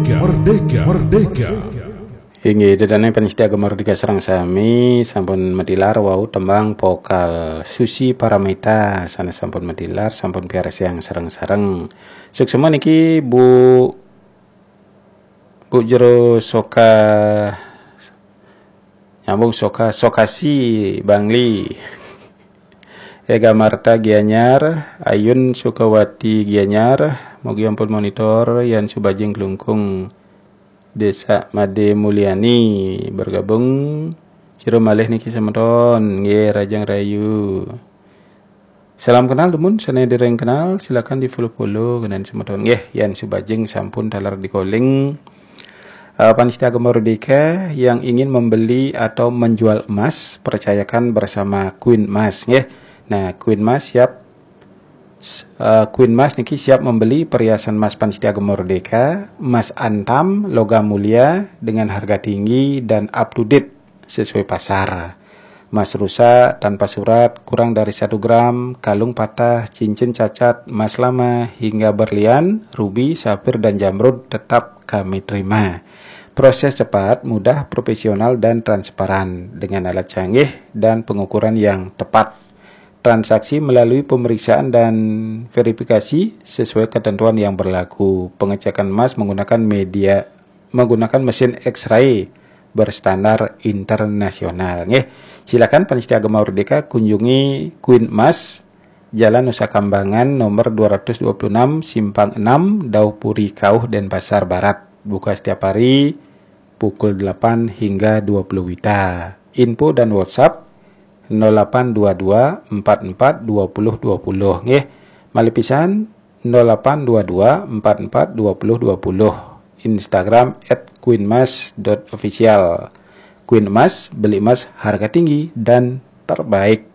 Merdeka, merdeka, merdeka. Inggih dedane panitia Merdeka sareng sami sampun medilar wau tembang vokal Susi Paramita sana sampun medilar sampun piares yang sareng-sareng. Suksema niki Bu Jero Soka nyambung Sokasi Bangli. Ega Marta Gianyar, Ayun Sukawati Gianyar, mugi ampun monitor Yan Subajing Glungkung. Desa Made Mulyani bergabung Ciro malih niki semeton nggih Rajang Rayu. Salam kenal dumun sana dereng kenal silakan di follow kenan semeton nggih Yan Subajing sampun talar di calling. Panitia Merdeka yang ingin membeli atau menjual emas percayakan bersama Queen Mas nggih. Nah, Queen Mas niki siap membeli perhiasan emas Panitia Merdeka, emas antam, logam mulia dengan harga tinggi dan up to date sesuai pasar. Emas rusak tanpa surat, kurang dari 1 gram, kalung patah, cincin cacat, emas lama hingga berlian, rubi, safir dan jamrud tetap kami terima. Proses cepat, mudah, profesional dan transparan dengan alat canggih dan pengukuran yang tepat. Transaksi melalui pemeriksaan dan verifikasi sesuai ketentuan yang berlaku. Pengecekan emas menggunakan mesin X-ray berstandar internasional. Silakan Panitia Merdeka kunjungi Queen Mas, Jalan Nusa Kambangan nomor 226 Simpang 6 Daupuri Kauh Denpasar Barat. Buka setiap hari pukul 8 hingga 20 WITA. Info dan WhatsApp 0822 44 20 20 nggih. Malih pisan 0822 44 20 20. Instagram @queenmas.official. Queen Mas, beli emas harga tinggi dan terbaik.